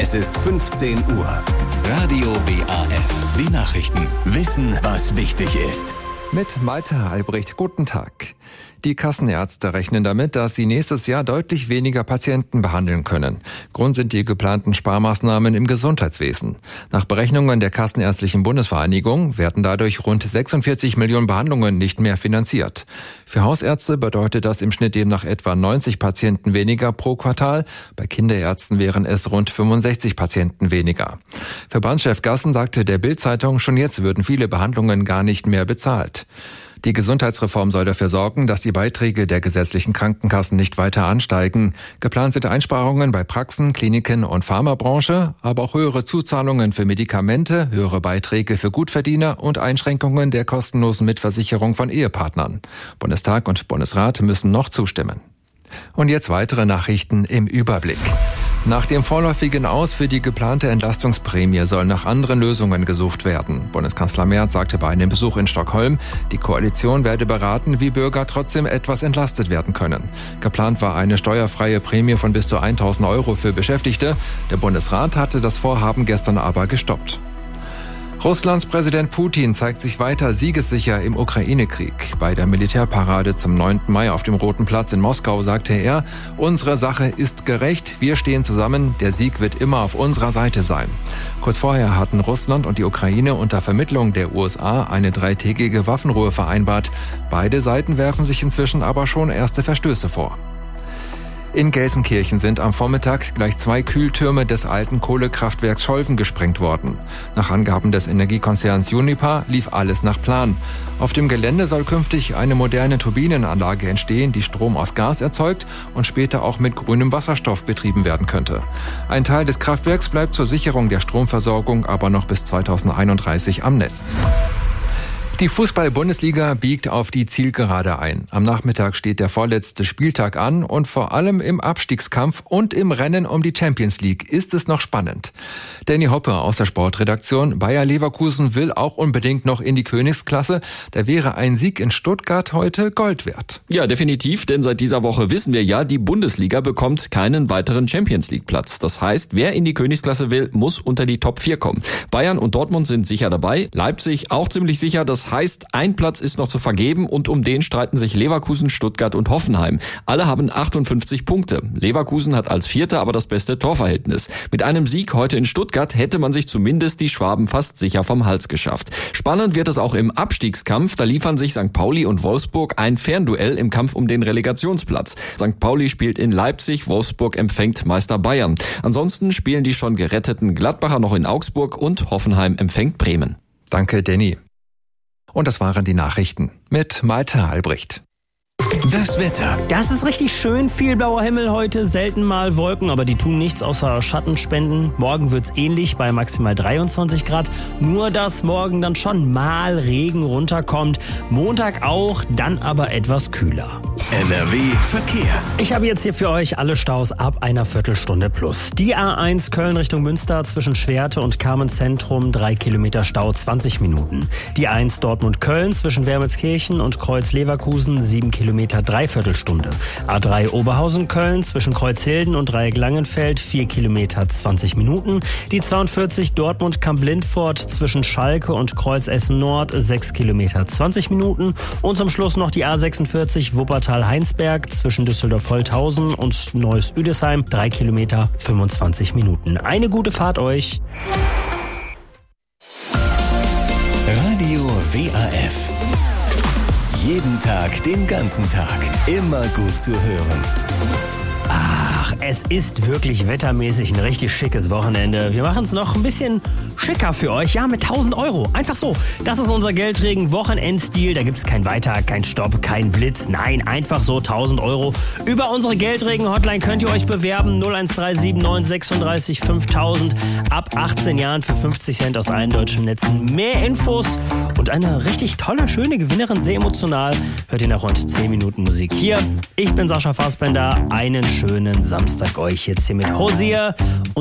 Es ist 15 Uhr. Radio WAF. Die Nachrichten. Wissen, was wichtig ist. Mit Malte Albrecht. Guten Tag. Die Kassenärzte rechnen damit, dass sie nächstes Jahr deutlich weniger Patienten behandeln können. Grund sind die geplanten Sparmaßnahmen im Gesundheitswesen. Nach Berechnungen der Kassenärztlichen Bundesvereinigung werden dadurch rund 46 Millionen Behandlungen nicht mehr finanziert. Für Hausärzte bedeutet das im Schnitt demnach etwa 90 Patienten weniger pro Quartal. Bei Kinderärzten wären es rund 65 Patienten weniger. Verbandschef Gassen sagte der Bild-Zeitung, schon jetzt würden viele Behandlungen gar nicht mehr bezahlt. Die Gesundheitsreform soll dafür sorgen, dass die Beiträge der gesetzlichen Krankenkassen nicht weiter ansteigen. Geplant sind Einsparungen bei Praxen, Kliniken und Pharmabranche, aber auch höhere Zuzahlungen für Medikamente, höhere Beiträge für Gutverdiener und Einschränkungen der kostenlosen Mitversicherung von Ehepartnern. Bundestag und Bundesrat müssen noch zustimmen. Und jetzt weitere Nachrichten im Überblick. Nach dem vorläufigen Aus für die geplante Entlastungsprämie soll nach anderen Lösungen gesucht werden. Bundeskanzler Merz sagte bei einem Besuch in Stockholm, die Koalition werde beraten, wie Bürger trotzdem etwas entlastet werden können. Geplant war eine steuerfreie Prämie von bis zu 1.000 Euro für Beschäftigte. Der Bundesrat hatte das Vorhaben gestern aber gestoppt. Russlands Präsident Putin zeigt sich weiter siegessicher im Ukraine-Krieg. Bei der Militärparade zum 9. Mai auf dem Roten Platz in Moskau sagte er, unsere Sache ist gerecht, wir stehen zusammen, der Sieg wird immer auf unserer Seite sein. Kurz vorher hatten Russland und die Ukraine unter Vermittlung der USA eine 3-tägige Waffenruhe vereinbart. Beide Seiten werfen sich inzwischen aber schon erste Verstöße vor. In Gelsenkirchen sind am Vormittag gleich 2 Kühltürme des alten Kohlekraftwerks Scholven gesprengt worden. Nach Angaben des Energiekonzerns Uniper lief alles nach Plan. Auf dem Gelände soll künftig eine moderne Turbinenanlage entstehen, die Strom aus Gas erzeugt und später auch mit grünem Wasserstoff betrieben werden könnte. Ein Teil des Kraftwerks bleibt zur Sicherung der Stromversorgung aber noch bis 2031 am Netz. Die Fußball-Bundesliga biegt auf die Zielgerade ein. Am Nachmittag steht der vorletzte Spieltag an und vor allem im Abstiegskampf und im Rennen um die Champions League ist es noch spannend. Danny Hoppe aus der Sportredaktion. Bayer Leverkusen will auch unbedingt noch in die Königsklasse. Da wäre ein Sieg in Stuttgart heute Gold wert. Ja, definitiv, denn seit dieser Woche wissen wir ja, die Bundesliga bekommt keinen weiteren Champions League Platz. Das heißt, wer in die Königsklasse will, muss unter die Top 4 kommen. Bayern und Dortmund sind sicher dabei, Leipzig auch ziemlich sicher. Das heißt, ein Platz ist noch zu vergeben und um den streiten sich Leverkusen, Stuttgart und Hoffenheim. Alle haben 58 Punkte. Leverkusen hat als Vierter aber das beste Torverhältnis. Mit einem Sieg heute in Stuttgart hätte man sich zumindest die Schwaben fast sicher vom Hals geschafft. Spannend wird es auch im Abstiegskampf. Da liefern sich St. Pauli und Wolfsburg ein Fernduell im Kampf um den Relegationsplatz. St. Pauli spielt in Leipzig, Wolfsburg empfängt Meister Bayern. Ansonsten spielen die schon geretteten Gladbacher noch in Augsburg und Hoffenheim empfängt Bremen. Danke, Danny. Und das waren die Nachrichten mit Malte Albrecht. Das Wetter. Das ist richtig schön. Viel blauer Himmel heute, selten mal Wolken, aber die tun nichts außer Schatten spenden. Morgen wird's ähnlich bei maximal 23 Grad. Nur, dass morgen dann schon mal Regen runterkommt. Montag auch, dann aber etwas kühler. NRW Verkehr. Ich habe jetzt hier für euch alle Staus ab einer Viertelstunde plus. Die A1 Köln Richtung Münster zwischen Schwerte und Carmen-Zentrum 3 Kilometer Stau, 20 Minuten. Die A1 Dortmund-Köln zwischen Wermelskirchen und Kreuz-Leverkusen 7 Kilometer, Dreiviertelstunde. A3 Oberhausen-Köln zwischen Kreuzhilden und Dreieck-Langenfeld 4 Kilometer, 20 Minuten. Die 42 Dortmund-Kamp-Lindfort zwischen Schalke und Kreuz-Essen-Nord 6 Kilometer, 20 Minuten. Und zum Schluss noch die A46 Wuppertal-Heinsberg zwischen Düsseldorf-Holthausen und Neuss-Üdesheim 3 Kilometer, 25 Minuten. Eine gute Fahrt euch! Radio WAF. Jeden Tag, den ganzen Tag. Immer gut zu hören. Ach, es ist wirklich wettermäßig ein richtig schickes Wochenende. Wir machen es noch ein bisschen schicker für euch. Ja, mit 1.000 Euro. Einfach so. Das ist unser Geldregen-Wochenenddeal. Da gibt es kein Weiter, kein Stopp, kein Blitz. Nein, einfach so 1.000 Euro. Über unsere Geldregen-Hotline könnt ihr euch bewerben. 01379 36 5000. Ab 18 Jahren für 50 Cent aus allen deutschen Netzen. Mehr Infos und eine richtig tolle, schöne Gewinnerin. Sehr emotional. Hört ihr nach rund 10 Minuten Musik hier. Ich bin Sascha Fassbender. Einen schönen Samstag euch jetzt hier mit Hosier und